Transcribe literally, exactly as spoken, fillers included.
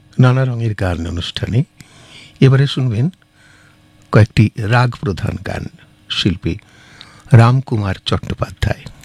নানা রঙের গান অনুষ্ঠানে এবারে শুনবেন কয়েকটি রাগ প্রধান গান, শিল্পী রামকুমার চট্টোপাধ্যায়।